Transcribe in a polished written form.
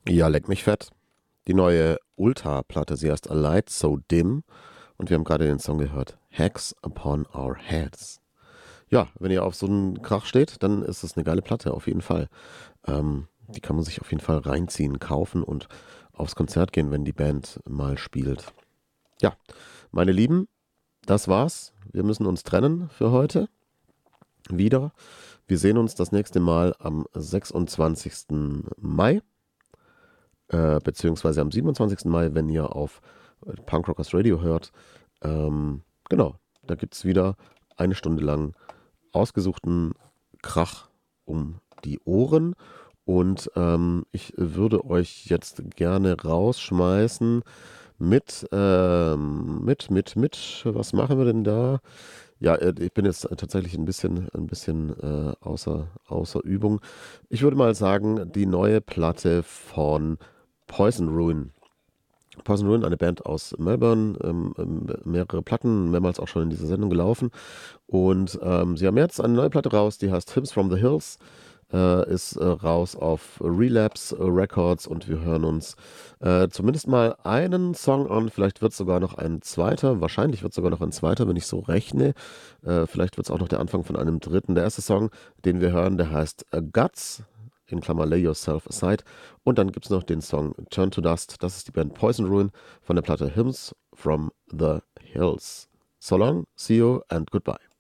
Ja, leck mich fett. Die neue Ulta-Platte, sie heißt A Light So Dim und wir haben gerade den Song gehört, Hacks Upon Our Heads. Ja, wenn ihr auf so einen Krach steht, dann ist es eine geile Platte, auf jeden Fall. Die kann man sich auf jeden Fall reinziehen, kaufen und aufs Konzert gehen, wenn die Band mal spielt. Ja, meine Lieben, das war's. Wir müssen uns trennen für heute. Wieder. Wir sehen uns das nächste Mal am 26. Mai. Beziehungsweise am 27. Mai, wenn ihr auf Punk Rockers Radio hört. Genau, da gibt es wieder eine Stunde lang ausgesuchten Krach um die Ohren. Und ich würde euch jetzt gerne rausschmeißen was machen wir denn da? Ja, ich bin jetzt tatsächlich ein bisschen außer Übung. Ich würde mal sagen, die neue Platte von Poison Ruin. Poison Ruin, eine Band aus Melbourne, mehrere Platten, mehrmals auch schon in dieser Sendung gelaufen. Und sie haben jetzt eine neue Platte raus, die heißt Hymns from the Hills, ist raus auf Relapse Records und wir hören uns zumindest mal einen Song an. Vielleicht wird es sogar noch ein zweiter, wahrscheinlich wird es sogar noch ein zweiter, wenn ich so rechne. Vielleicht wird es auch noch der Anfang von einem dritten. Der erste Song, den wir hören, der heißt Guts, in Klammer Lay Yourself Aside. Und dann gibt es noch den Song Turn to Dust. Das ist die Band Poison Ruin von der Platte Hymns from the Hills. So long, see you and goodbye.